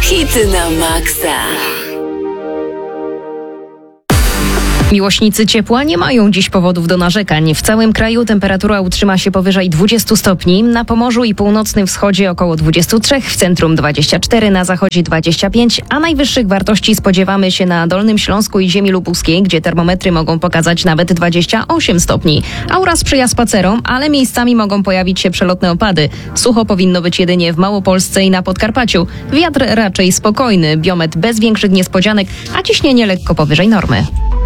Hity na maksa. Miłośnicy ciepła nie mają dziś powodów do narzekań. W całym kraju temperatura utrzyma się powyżej 20 stopni. Na Pomorzu i północnym wschodzie około 23, w centrum 24, na zachodzie 25, a najwyższych wartości spodziewamy się na Dolnym Śląsku i ziemi lubuskiej, gdzie termometry mogą pokazać nawet 28 stopni. Aura sprzyja spacerom, ale miejscami mogą pojawić się przelotne opady. Sucho powinno być jedynie w Małopolsce i na Podkarpaciu. Wiatr raczej spokojny, biometr bez większych niespodzianek, a ciśnienie lekko powyżej normy.